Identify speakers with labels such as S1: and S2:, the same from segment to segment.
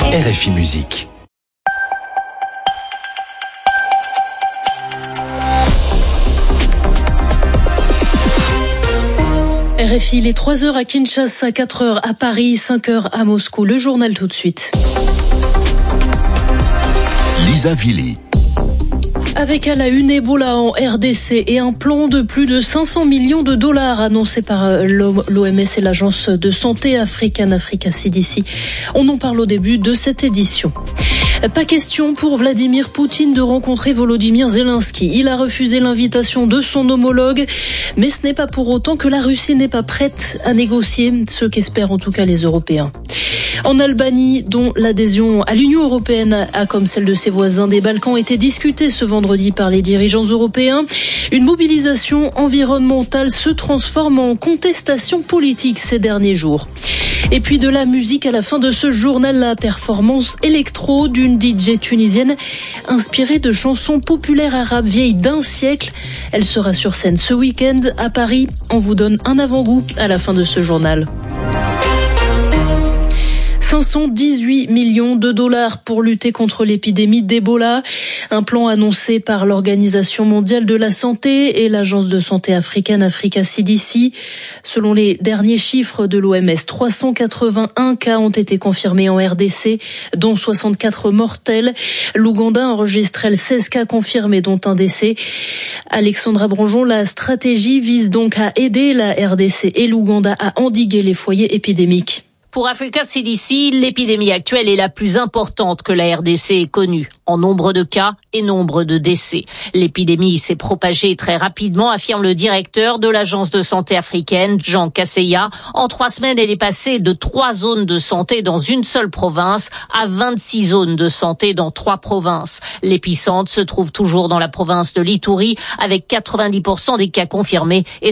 S1: RFI Musique.
S2: RFI, les 3h à Kinshasa, 4h à Paris, 5h à Moscou. Le journal tout de suite.
S1: Lisa Vili.
S2: Avec à la une Ebola en RDC et un plan de plus de 500 millions de dollars annoncé par l'OMS et l'Agence de santé africaine, Africa CDC. On en parle au début de cette édition. Pas question pour Vladimir Poutine de rencontrer Volodymyr Zelensky. Il a refusé l'invitation de son homologue, mais ce n'est pas pour autant que la Russie n'est pas prête à négocier, ce qu'espèrent en tout cas les Européens. En Albanie, dont l'adhésion à l'Union européenne a, comme celle de ses voisins des Balkans, été discutée ce vendredi par les dirigeants européens, une mobilisation environnementale se transforme en contestation politique ces derniers jours. Et puis de la musique à la fin de ce journal, la performance électro d'une DJ tunisienne inspirée de chansons populaires arabes vieilles d'un siècle. Elle sera sur scène ce week-end à Paris. On vous donne un avant-goût à la fin de ce journal. 518 millions de dollars pour lutter contre l'épidémie d'Ebola. Un plan annoncé par l'Organisation mondiale de la santé et l'Agence de santé africaine Africa CDC. Selon les derniers chiffres de l'OMS, 381 cas ont été confirmés en RDC, dont 64 mortels. L'Ouganda enregistrait 16 cas confirmés, dont un décès. Alexandra Bronjon, la stratégie vise donc à aider la RDC et l'Ouganda à endiguer les foyers épidémiques.
S3: Pour Africa CDC, l'épidémie actuelle est la plus importante que la RDC ait connue, en nombre de cas et nombre de décès. L'épidémie s'est propagée très rapidement, affirme le directeur de l'Agence de santé africaine, Jean Kaseya. En 3 semaines, elle est passée de 3 zones de santé dans une seule province à 26 zones de santé dans 3 provinces. L'épicentre se trouve toujours dans la province de l'Ituri, avec 90% des cas confirmés et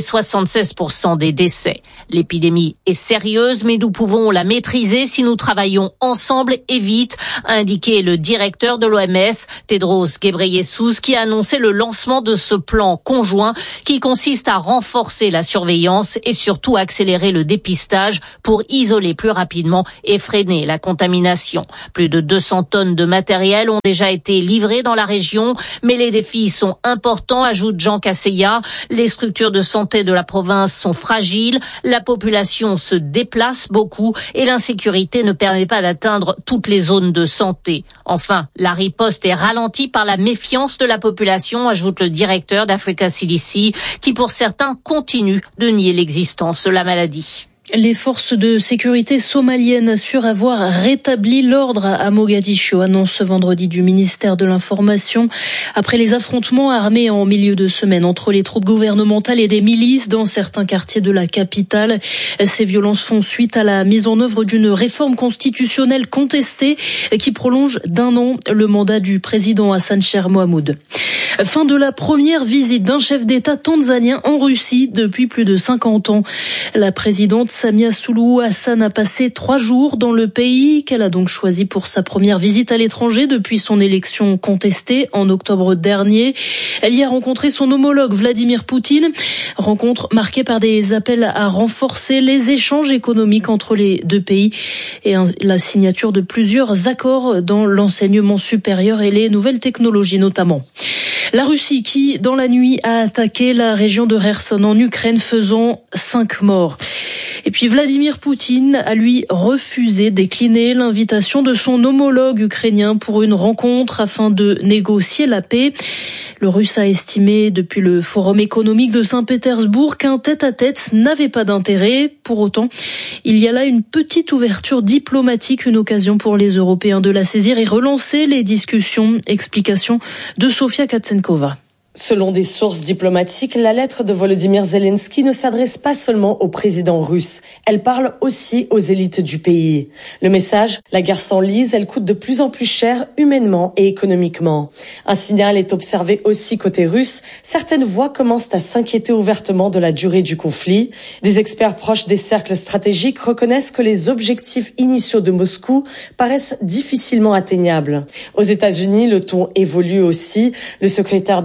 S3: 76% des décès. L'épidémie est sérieuse, mais nous pouvons la maîtriser si nous travaillons ensemble et vite, a indiqué le directeur de l'OMS, Tedros Ghebreyesus, qui a annoncé le lancement de ce plan conjoint qui consiste à renforcer la surveillance et surtout accélérer le dépistage pour isoler plus rapidement et freiner la contamination. Plus de 200 tonnes de matériel ont déjà été livrées dans la région, mais les défis sont importants, ajoute Jean Kaseya. Les structures de santé de la province sont fragiles, la population se déplace beaucoup et l'insécurité ne permet pas d'atteindre toutes les zones de santé. Enfin, la riposte est ralentie par la méfiance de la population, ajoute le directeur d'Africa CDC, qui pour certains continue de nier l'existence de la maladie.
S2: Les forces de sécurité somaliennes assurent avoir rétabli l'ordre à Mogadiscio, annonce ce vendredi du ministère de l'Information. Après les affrontements armés en milieu de semaine entre les troupes gouvernementales et des milices dans certains quartiers de la capitale, ces violences font suite à la mise en œuvre d'une réforme constitutionnelle contestée qui prolonge d'1 an le mandat du président Hassan Sheikh Mohamud. Fin de la première visite d'un chef d'État tanzanien en Russie depuis plus de 50 ans. La présidente Samia Suluhu Hassan a passé 3 jours dans le pays qu'elle a donc choisi pour sa première visite à l'étranger depuis son élection contestée en octobre dernier. Elle y a rencontré son homologue Vladimir Poutine. Rencontre marquée par des appels à renforcer les échanges économiques entre les deux pays et la signature de plusieurs accords dans l'enseignement supérieur et les nouvelles technologies notamment. La Russie qui, dans la nuit, a attaqué la région de Kherson en Ukraine, faisant 5 morts. Et puis Vladimir Poutine a lui refusé, décliné l'invitation de son homologue ukrainien pour une rencontre afin de négocier la paix. Le Russe a estimé depuis le Forum économique de Saint-Pétersbourg qu'un tête-à-tête n'avait pas d'intérêt. Pour autant, il y a là une petite ouverture diplomatique, une occasion pour les Européens de la saisir et relancer les discussions. Explication de Sofia Katsenkova.
S4: Selon des sources diplomatiques, la lettre de Volodymyr Zelensky ne s'adresse pas seulement au président russe. Elle parle aussi aux élites du pays. Le message, la guerre s'enlise, elle coûte de plus en plus cher humainement et économiquement. Un signal est observé aussi côté russe. Certaines voix commencent à s'inquiéter ouvertement de la durée du conflit. Des experts proches des cercles stratégiques reconnaissent que les objectifs initiaux de Moscou paraissent difficilement atteignables. Aux États-Unis, le ton évolue aussi. Le secrétaire d'État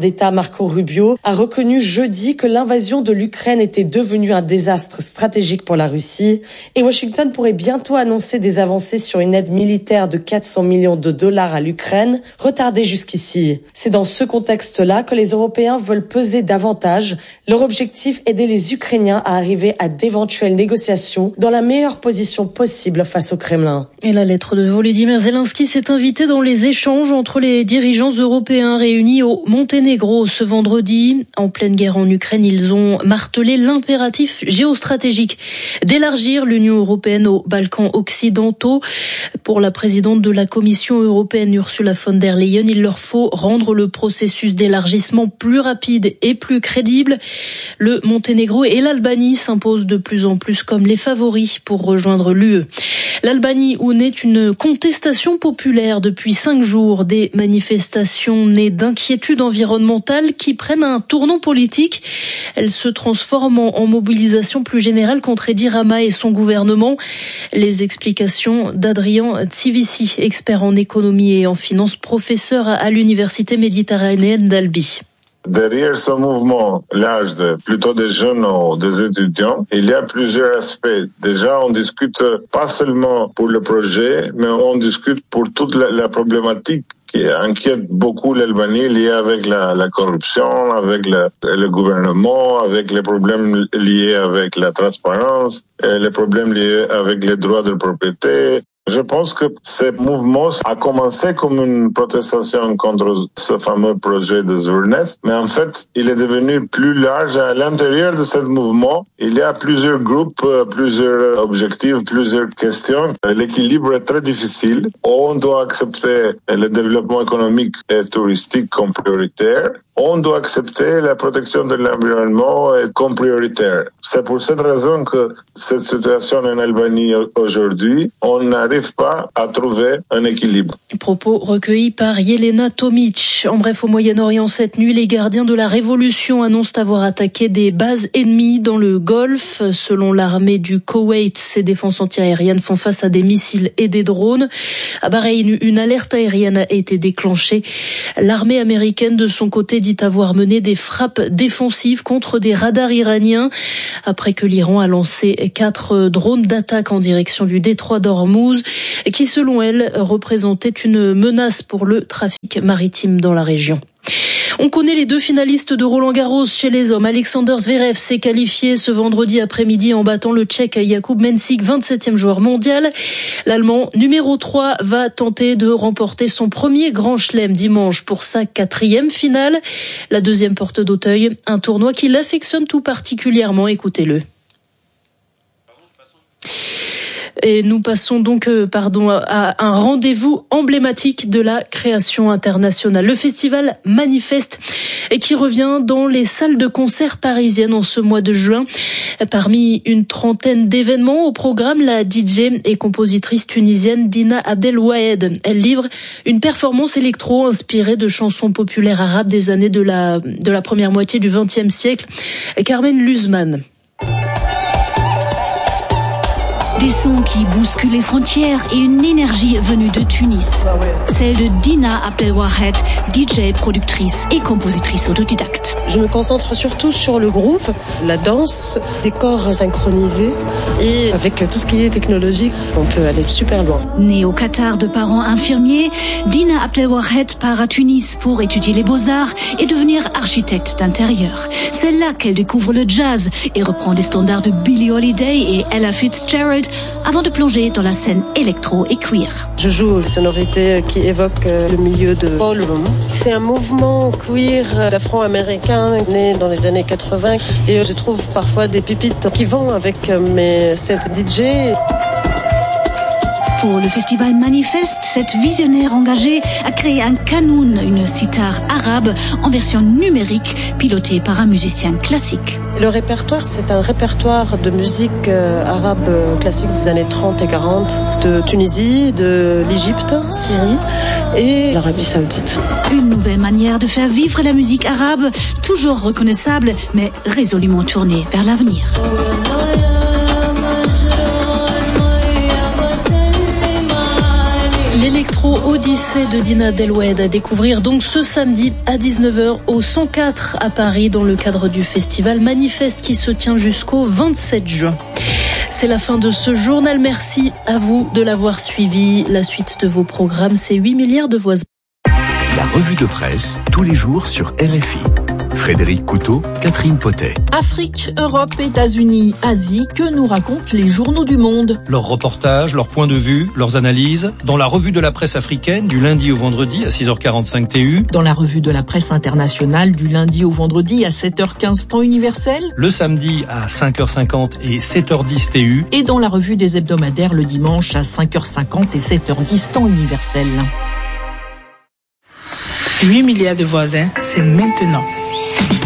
S4: Marco Rubio, a reconnu jeudi que l'invasion de l'Ukraine était devenue un désastre stratégique pour la Russie et Washington pourrait bientôt annoncer des avancées sur une aide militaire de 400 millions de dollars à l'Ukraine, retardée jusqu'ici. C'est dans ce contexte-là que les Européens veulent peser davantage. Leur objectif, aider les Ukrainiens à arriver à d'éventuelles négociations dans la meilleure position possible face au Kremlin.
S2: Et la lettre de Volodymyr Zelensky s'est invitée dans les échanges entre les dirigeants européens réunis au Monténégro ce vendredi. En pleine guerre en Ukraine, ils ont martelé l'impératif géostratégique d'élargir l'Union européenne aux Balkans occidentaux. Pour la présidente de la Commission européenne, Ursula von der Leyen, il leur faut rendre le processus d'élargissement plus rapide et plus crédible. Le Monténégro et l'Albanie s'imposent de plus en plus comme les favoris pour rejoindre l'UE. L'Albanie où naît une contestation populaire depuis 5 jours, des manifestations nées d'inquiétudes environnementales qui prennent un tournant politique. Elles se transforment en mobilisation plus générale contre Edi Rama et son gouvernement. Les explications d'Adrian Tsivissi, expert en économie et en finance, professeur à l'université méditerranéenne d'Albi.
S5: Derrière ce mouvement large, plutôt des jeunes ou des étudiants, il y a plusieurs aspects. Déjà, on discute pas seulement pour le projet, mais on discute pour toute la problématique qui inquiète beaucoup l'Albanie, liée avec la corruption, avec le gouvernement, avec les problèmes liés avec la transparence, les problèmes liés avec les droits de propriété. Je pense que ce mouvement a commencé comme une protestation contre ce fameux projet de Zvernets, mais en fait, il est devenu plus large. À l'intérieur de ce mouvement, il y a plusieurs groupes, plusieurs objectifs, plusieurs questions. L'équilibre est très difficile. On doit accepter le développement économique et touristique comme prioritaire. On doit accepter la protection de l'environnement comme prioritaire. C'est pour cette raison que cette situation en Albanie aujourd'hui, on n'arrive pas à trouver un équilibre.
S2: Propos recueillis par Yelena Tomic. En bref, au Moyen-Orient cette nuit, les gardiens de la révolution annoncent avoir attaqué des bases ennemies dans le Golfe. Selon l'armée du Koweït, ces défenses antiaériennes font face à des missiles et des drones. À Bahreïn, une alerte aérienne a été déclenchée. L'armée américaine, de son côté, dit avoir mené des frappes défensives contre des radars iraniens après que l'Iran a lancé 4 drones d'attaque en direction du détroit d'Ormuz qui, selon elle, représentaient une menace pour le trafic maritime dans la région. On connaît les 2 finalistes de Roland-Garros chez les hommes. Alexander Zverev s'est qualifié ce vendredi après-midi en battant le Tchèque Jakub Mensik, 27e joueur mondial. L'Allemand, numéro 3, va tenter de remporter son premier grand chelem dimanche pour sa 4e finale. La 2e porte d'Auteuil, un tournoi qui l'affectionne tout particulièrement. Écoutez-le. Et nous passons donc à un rendez-vous emblématique de la création internationale. Le festival Manifeste et qui revient dans les salles de concert parisiennes en ce mois de juin. Parmi une trentaine d'événements au programme, la DJ et compositrice tunisienne Dina Abdelwahed. Elle livre une performance électro inspirée de chansons populaires arabes des années de la première moitié du XXe siècle. Carmen Luzman.
S6: Des sons qui bousculent les frontières et une énergie venue de Tunis. Celle de Dina Abdelwahed, DJ, productrice et compositrice autodidacte.
S7: Je me concentre surtout sur le groove, la danse, des corps synchronisés et avec tout ce qui est technologique, on peut aller super loin.
S6: Née au Qatar de parents infirmiers, Dina Abdelwahed part à Tunis pour étudier les beaux-arts et devenir architecte d'intérieur. C'est là qu'elle découvre le jazz et reprend des standards de Billie Holiday et Ella Fitzgerald avant de plonger dans la scène électro et queer.
S7: Je joue les sonorités qui évoquent le milieu de ballroom. C'est un mouvement queer d'afro-américains né dans les années 80 et je trouve parfois des pépites qui vont avec mes sets DJ.
S6: Pour le festival Manifeste, cette visionnaire engagée a créé un kanoun, une sitar arabe en version numérique, pilotée par un musicien classique.
S7: Le répertoire, c'est un répertoire de musique arabe classique des années 30 et 40, de Tunisie, de l'Égypte, Syrie et l'Arabie Saoudite.
S6: Une nouvelle manière de faire vivre la musique arabe, toujours reconnaissable, mais résolument tournée vers l'avenir.
S2: L'électro-odyssée de Dina Deloued à découvrir donc ce samedi à 19h au 104 à Paris dans le cadre du festival Manifeste qui se tient jusqu'au 27 juin. C'est la fin de ce journal. Merci à vous de l'avoir suivi. La suite de vos programmes, c'est 8 milliards de voisins.
S1: La revue de presse, tous les jours sur RFI. Frédéric Couteau, Catherine Potet.
S8: Afrique, Europe, États-Unis, Asie, que nous racontent les journaux du monde?
S9: Leurs reportages, leurs points de vue, leurs analyses, dans la revue de la presse africaine du lundi au vendredi à 6h45 TU.
S8: Dans la revue de la presse internationale du lundi au vendredi à 7h15 temps universel.
S9: Le samedi à 5h50 et 7h10 TU.
S8: Et dans la revue des hebdomadaires le dimanche à 5h50 et 7h10 temps universel.
S10: 8 milliards de voisins, c'est maintenant.